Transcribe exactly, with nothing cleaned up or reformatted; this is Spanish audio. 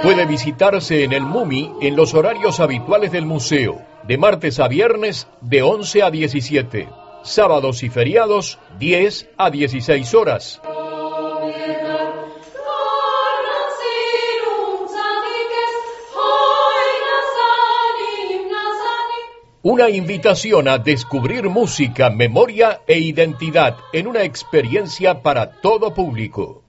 Puede visitarse en el MUMI en los horarios habituales del museo, de martes a viernes de once a diecisiete, sábados y feriados diez a dieciséis horas. Una invitación a descubrir música, memoria e identidad en una experiencia para todo público.